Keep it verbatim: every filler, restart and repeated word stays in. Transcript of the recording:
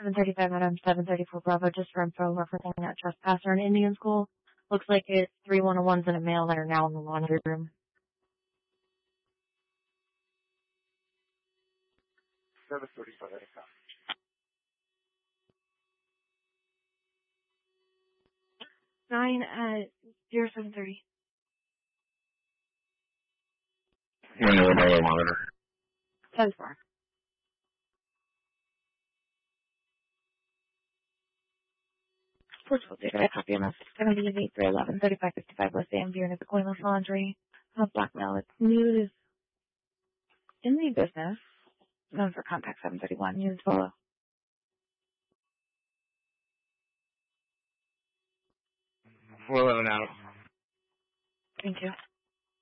seven thirty-five Adam, seven thirty-four Bravo, just for info referencing that trespasser in Indian School. Looks like it's three one oh ones and a male that are now in the laundry room. seven thirty-five Adam. Nine at zero seven thirty. You know what I monitor? Ten four. Portugal data, I copy M S seventy eight three eleven thirty five fifty five West Am View, the Coinless Laundry. Of blackmail. It's news in the business. Known for Contact seven thirty-one. News follow. We're living out. Thank you.